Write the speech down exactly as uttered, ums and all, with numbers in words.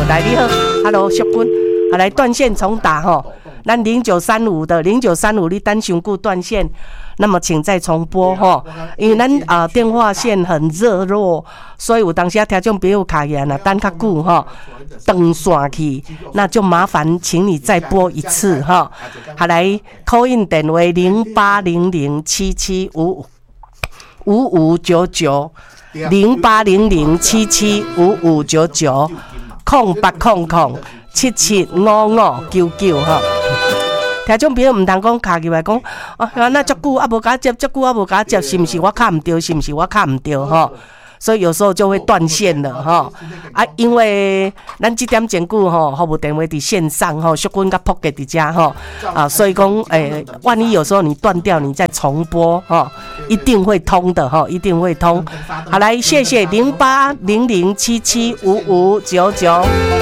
来你好 ，Hello 淑君，好来断线重打哈。咱零九三五的零九三五，你等上久断线，那么请再重拨哈，因为咱啊、呃、电话线很热络，所以有当时听众朋友卡言啦，等较久哈，断线去，那就麻烦请你再拨一次哈。好来 ，call in 电话零八零零七七五五五九九零八零零七七五五九九空八空空七七五五九九哈。听众朋友唔通讲卡入来讲，啊，那足久啊无甲接，足久啊无甲接，是毋是我卡唔对？是毋是我卡唔对？吼，所以有时候就会断线了哈。啊，因为咱这点前久吼，服务电话伫线上吼，淑君甲扑给伫遮吼，啊，所以讲诶、欸，万一有时候你断掉，你再重拨哈，一定会通的哈，一定会通。好，来谢谢零八零零七七五五九九。